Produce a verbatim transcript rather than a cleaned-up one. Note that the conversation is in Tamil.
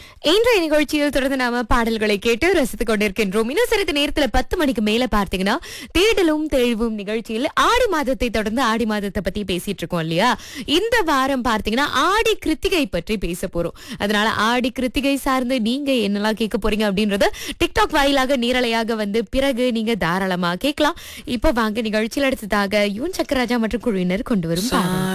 இன்றைய நிகழ்ச்சியில் தொடர்ந்து நாம பாடல்களை கேட்டு ரசித்துக் கொண்டிருக்கின்றோம். இன்னும் சிறிது நேரத்துல பத்து மணிக்கு மேல பார்த்தீங்கன்னா தேடலும் தெளிவும் நிகழ்ச்சியில் ஆடி மாதத்தை தொடர்ந்து ஆடி மாதத்தை பத்தி பேசிட்டு இருக்கோம் இல்லையா. இந்த வாரம் பார்த்தீங்கன்னா ஆடி கிருத்திகை பற்றி பேச போறோம். அதனால ஆடி கிருத்திகை சார்ந்து நீங்க என்னெல்லாம் கேட்க போறீங்க அப்படின்றத டிக்டாக் வாயிலாக நீரலையாக வந்து பிறகு நீங்க தாராளமா கேட்கலாம். இப்ப வாங்க நிகழ்ச்சியில் அடுத்ததாக யுவன் சக்கரராஜா மற்றும் குழுவினர் கொண்டு வரும் பாடல்.